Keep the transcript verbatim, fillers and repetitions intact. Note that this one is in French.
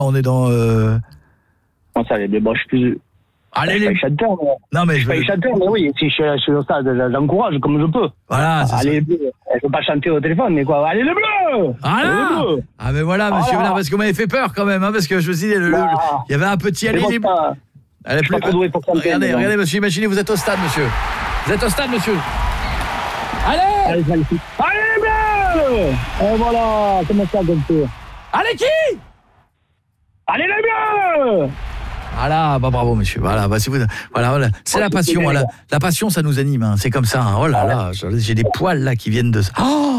On est dans... Euh... Non, ça, mais bon, je suis plus... Allez, je les... suis pas chanteur, mais... Non, mais je je suis veux... pas chanteur, mais oui, si je suis, je suis au stade, j'encourage comme je peux. Voilà, c'est Allez, ça. les bleus. Je peux pas chanter au téléphone, mais quoi. Allez, les bleus! Voilà. Allez, les bleus! Ah, mais voilà, monsieur voilà. Vénard, parce qu'on m'avait fait peur quand même, hein, parce que je me suis dit, le, le, le, il y avait un petit... Allez, les bleus. Je suis pas trop doué pour chanter. Regardez, regardez, monsieur, imaginez, vous êtes au stade, monsieur. Vous êtes au stade, monsieur. Allez! Allez, magnifique. Allez, les bleus! Et voilà, comment ça, comme ça? Allez, qui? Allez, les bleus! Voilà, bah bravo monsieur. Voilà, bah si vous voilà, voilà, c'est la passion, voilà. La passion ça nous anime hein. C'est comme ça hein. Oh là là, j'ai des poils là qui viennent de ça. Oh